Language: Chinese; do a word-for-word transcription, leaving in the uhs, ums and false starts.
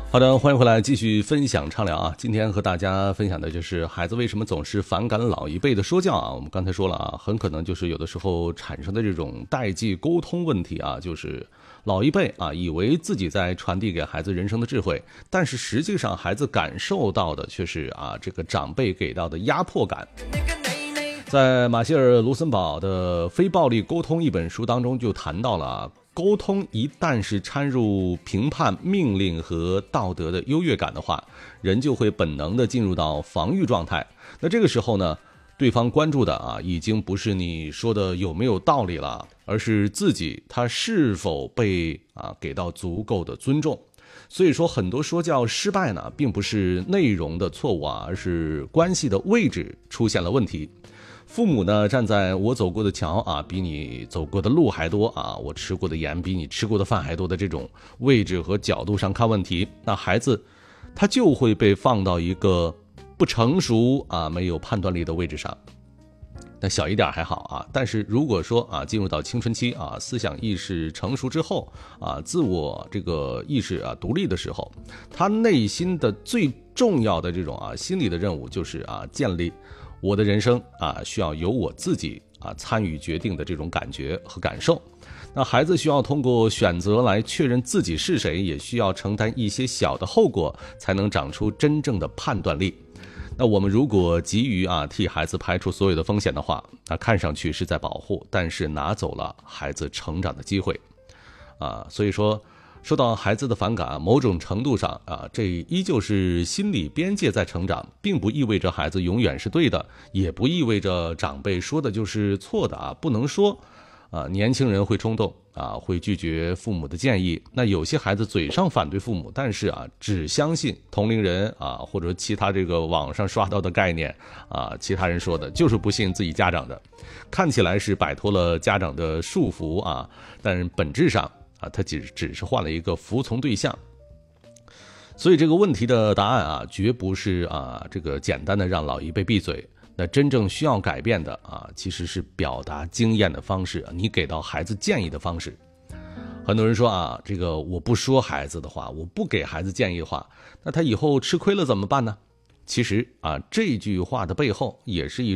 好的，欢迎回来继续分享畅聊啊！今天和大家分享的就是孩子为什么总是反感老一辈的说教啊。我们刚才说了啊，很可能就是有的时候产生的这种代际沟通问题啊，就是老一辈啊以为自己在传递给孩子人生的智慧，但是实际上孩子感受到的却是啊这个长辈给到的压迫感。在马歇尔·卢森堡的《非暴力沟通》一本书当中就谈到了啊，沟通一旦是掺入评判、命令和道德的优越感的话，人就会本能的进入到防御状态。那这个时候呢，对方关注的啊，已经不是你说的有没有道理了，而是自己他是否被啊给到足够的尊重。所以说，很多说教失败呢，并不是内容的错误啊，而是关系的位置出现了问题。父母呢，站在我走过的桥啊，比你走过的路还多啊，我吃过的盐比你吃过的饭还多的这种位置和角度上看问题，那孩子他就会被放到一个不成熟啊、没有判断力的位置上。那小一点还好啊，但是如果说啊进入到青春期啊，思想意识成熟之后啊，自我这个意识啊独立的时候，他内心的最重要的这种啊心理的任务就是啊建立我的人生啊，需要由我自己啊参与决定的这种感觉和感受。那孩子需要通过选择来确认自己是谁，也需要承担一些小的后果，才能长出真正的判断力。那我们如果急于啊替孩子排除所有的风险的话，那看上去是在保护，但是拿走了孩子成长的机会啊。所以说，受到孩子的反感，某种程度上啊，这依旧是心理边界在成长，并不意味着孩子永远是对的，也不意味着长辈说的就是错的啊，不能说啊，年轻人会冲动啊，会拒绝父母的建议。那有些孩子嘴上反对父母，但是啊，只相信同龄人啊，或者其他这个网上刷到的概念啊，其他人说的，就是不信自己家长的。看起来是摆脱了家长的束缚啊，但本质上啊，他只只是换了一个服从对象。所以这个问题的答案啊，绝不是啊这个简单的让老一辈闭嘴。那真正需要改变的啊，其实是表达经验的方式，你给到孩子建议的方式。很多人说啊，这个我不说孩子的话，我不给孩子建议的话，那他以后吃亏了怎么办呢？其实啊，这句话的背后也是一